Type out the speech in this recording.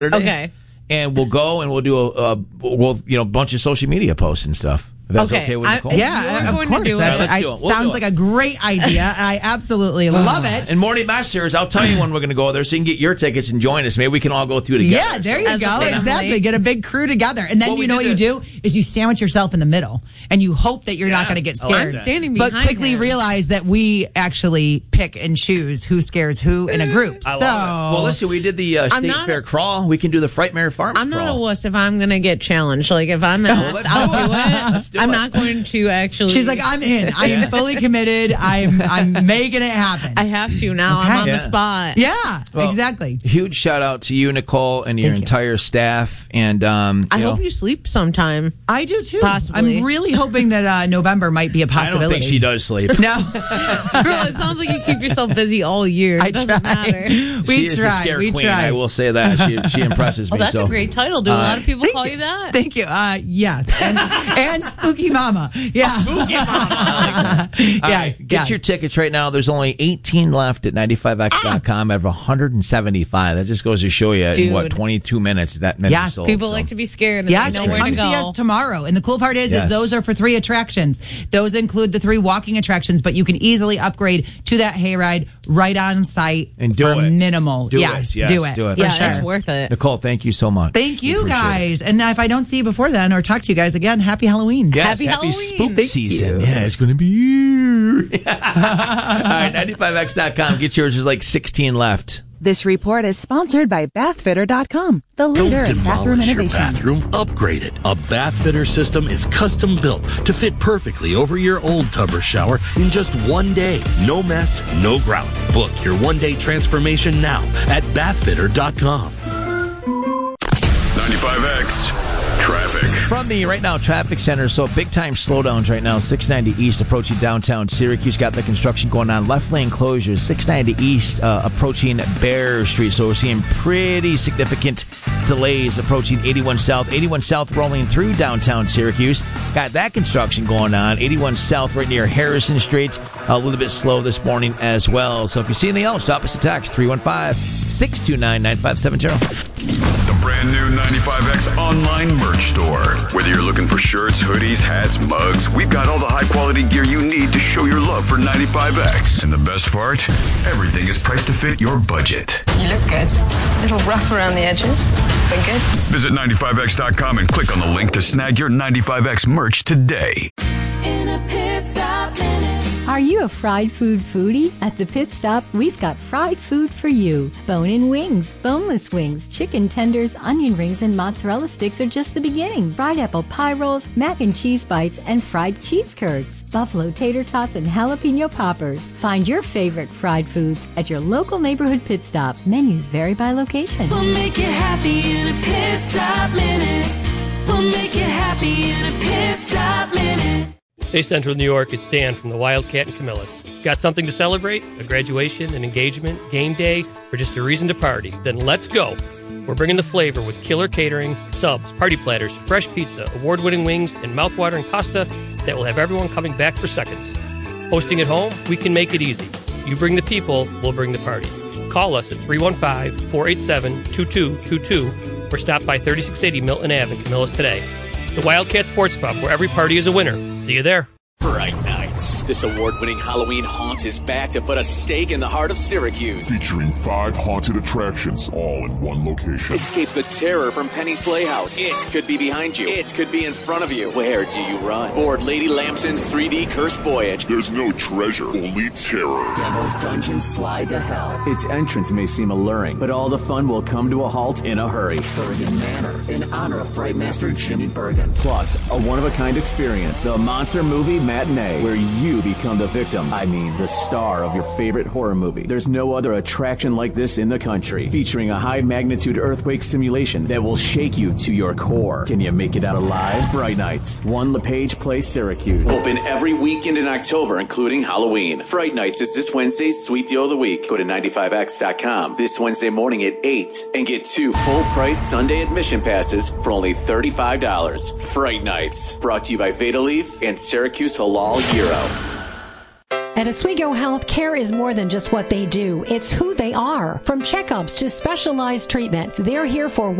Okay. And we'll go and we'll do a bunch of social media posts and stuff. If that's okay with Nicole? Yeah, of course. That sounds like a great idea. I absolutely love it. And Morning Masters, I'll tell you when we're going to go there so you can get your tickets and join us. Maybe we can all go through together. Yeah, there you go. Exactly. Get a big crew together. And then what you do is you sandwich yourself in the middle and you hope that you're not going to get scared. I'm standing behind But quickly realize that we actually pick and choose who scares who in a group. Well, listen, we did the State Fair crawl. We can do the Frightmare Farms I'm not crawl. a wuss if I'm going to get challenged. Like, if I'm asked, I'll do it. I'm not going to actually. She's like, I'm in. I am fully committed. I'm making it happen. I have to now. I'm on the spot. Yeah, exactly. Huge shout out to you, Nicole, and your entire staff. And I hope you sleep sometime. I do too. Possibly. I'm really hoping that November might be a possibility. I don't think she does sleep. No. Girl, it sounds like you keep yourself busy all year. It doesn't matter. She is the scare queen. I will say that. She impresses me. That's a great title. Do a lot of people call you that? Thank you. Yeah. And Spooky Mama. Yeah. Spooky Mama. Get your tickets right now. There's only 18 left at 95x.com out of 175. That just goes to show you in 22 minutes that many sold. People like to be scared. Yes, and come see us tomorrow. And the cool part is those are for 3 attractions. Those include the 3 walking attractions, but you can easily upgrade to that hayride right on site and do for it. minimal. Do it. For Yeah, sure. it's worth it. Nicole, thank you so much. Thank you guys. And if I don't see you before then or talk to you guys again, happy Halloween. Yes, happy Halloween. Spook season. Yeah, it's going to be you. All right, 95x.com. Get yours. There's like 16 left. This report is sponsored by BathFitter.com, the leader in bathroom innovation. Your bathroom, upgrade it. A BathFitter system is custom built to fit perfectly over your old tub or shower in just one day. No mess, no grout. Book your one-day transformation now at BathFitter.com. 95X. Traffic. From the Right Now Traffic Center, so big time slowdowns right now. 690 East approaching downtown Syracuse. Got the construction going on. Left lane closures. 690 East approaching Bear Street. So we're seeing pretty significant delays approaching 81 South. 81 South rolling through downtown Syracuse. Got that construction going on. 81 South right near Harrison Street. A little bit slow this morning as well. So if you see anything else, drop us a text. 315-629-9570. The brand new 95X online merch store. Whether you're looking for shirts, hoodies, hats, mugs, we've got all the high quality gear you need to show your love for 95X. And the best part? Everything is priced to fit your budget. You look good. A little rough around the edges, but good. Visit 95X.com and click on the link to snag your 95X merch today. In a pit stop minute. Are you a fried food foodie? At the Pit Stop, we've got fried food for you. Bone-in wings, boneless wings, chicken tenders, onion rings, and mozzarella sticks are just the beginning. Fried apple pie rolls, mac and cheese bites, and fried cheese curds. Buffalo tater tots and jalapeno poppers. Find your favorite fried foods at your local neighborhood Pit Stop. Menus vary by location. We'll make you happy in a pit stop minute. We'll make you happy in a pit stop minute. Hey, Central New York, it's Dan from the Wildcat and Camillus. Got something to celebrate? A graduation, an engagement, game day, or just a reason to party? Then let's go. We're bringing the flavor with killer catering, subs, party platters, fresh pizza, award-winning wings, and mouth-watering pasta that will have everyone coming back for seconds. Hosting at home? We can make it easy. You bring the people, we'll bring the party. Call us at 315-487-2222 or stop by 3680 Milton Ave in Camillus today. The Wildcat Sports Pub, where every party is a winner. See you there. Fright Nights. This award-winning Halloween haunt is back to put a stake in the heart of Syracuse. Featuring 5 haunted attractions, all in one location. Escape the terror from Penny's Playhouse. It could be behind you. It could be in front of you. Where do you run? Board Lady Lamson's 3D Cursed Voyage. There's no treasure, only terror. Devil's Dungeon Slide to Hell. Its entrance may seem alluring, but all the fun will come to a halt in a hurry. Bergen Manor, in honor of Frightmaster Jimmy Bergen. Plus, a one-of-a-kind experience, a monster movie matinee, where you become the victim. I mean, the star of your favorite horror movie. There's no other attraction like this in the country, featuring a high-magnitude earthquake simulation that will shake you to your core. Can you make it out alive? Fright Nights, 1 LePage Place, Syracuse. Open every weekend in October, including Halloween. Fright Nights is this Wednesday's Sweet Deal of the Week. Go to 95x.com this Wednesday morning at 8 and get 2 full-price Sunday admission passes for only $35. Fright Nights, brought to you by Veda Leaf and Syracuse Halal Gyro. At Oswego Health, care is more than just what they do. It's who they are. From checkups to specialized treatment, they're here for